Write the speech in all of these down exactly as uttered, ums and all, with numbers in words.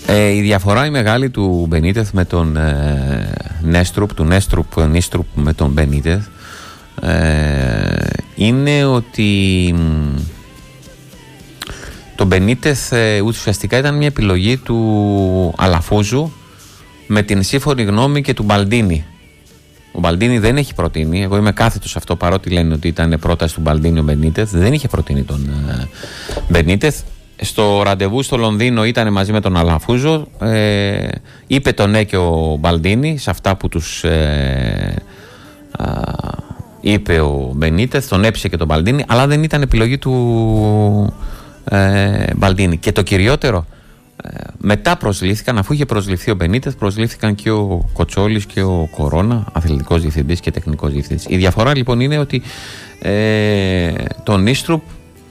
Ε, η διαφορά η μεγάλη του Μπενίτεθ με τον ε, Νέστρουπ, του Νέστρουπ, Νίστρουπ με τον Μπενίτεθ ε, είναι ότι το Μπενίτεθ ε, ουσιαστικά ήταν μια επιλογή του Αλαφούζου με την σύμφωνη γνώμη και του Μπαλντίνη. Ο Μπαλντίνη δεν έχει προτείνει, εγώ είμαι κάθετος σε αυτό, παρότι λένε ότι ήταν πρόταση του Μπαλντίνη ο Μπενίτεθ, δεν είχε προτείνει τον ε, Μπενίτεθ. Στο ραντεβού στο Λονδίνο ήταν μαζί με τον Αλαφούζο, ε, είπε το ναι και ο Μπαλντίνη σε αυτά που τους ε, α, είπε ο Μπενίτεθ, τον έψησε και τον Μπαλντίνη, αλλά δεν ήταν επιλογή του ε, Μπαλντίνη. Και το κυριότερο, ε, μετά προσλήφθηκαν, αφού είχε προσληφθεί ο Μπενίτεθ, προσλήφθηκαν και ο Κοτσόλης και ο Κορώνα, αθλητικός διευθυντής και τεχνικός διευθυντής. Η διαφορά λοιπόν είναι ότι ε, τον Νίστρουπ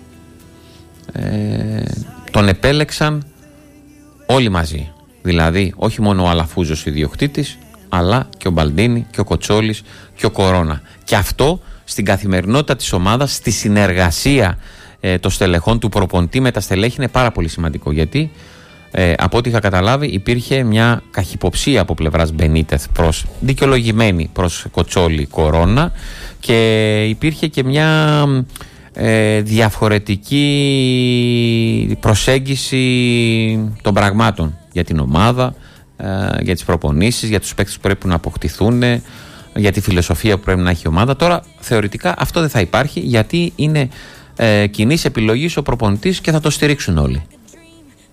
Ε, τον επέλεξαν όλοι μαζί. Δηλαδή όχι μόνο ο Αλαφούζος ο ιδιοκτήτης, αλλά και ο Μπαλντίνη και ο Κοτσόλης και ο Κορώνα. Και αυτό στην καθημερινότητα της ομάδας, στη συνεργασία ε, των στελεχών του προπονητή με τα στελέχη είναι πάρα πολύ σημαντικό. Γιατί ε, από ό,τι είχα καταλάβει υπήρχε μια καχυποψία από πλευράς Μπενίτεθ προς, δικαιολογημένη προς Κοτσόλη, Κορώνα, και υπήρχε και μια Ε, διαφορετική προσέγγιση των πραγμάτων για την ομάδα, ε, για τις προπονήσεις, για τους παίκτες που πρέπει να αποκτηθούν, για τη φιλοσοφία που πρέπει να έχει η ομάδα. Τώρα θεωρητικά αυτό δεν θα υπάρχει, γιατί είναι ε, κοινής επιλογής ο προπονητής και θα το στηρίξουν όλοι.